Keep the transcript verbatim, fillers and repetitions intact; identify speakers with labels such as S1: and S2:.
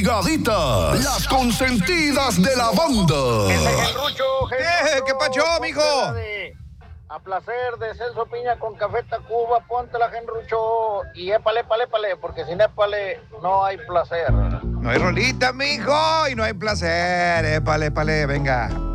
S1: pegaditas, las consentidas de la banda.
S2: Eh, ¿Qué pacho, mijo?
S3: A placer de Celso Piña con Café Tacuba, ponte la Genrucho y épale, épale, épale, porque sin épale no hay placer.
S2: No hay rolita, mijo, y no hay placer. Épale, épale, venga.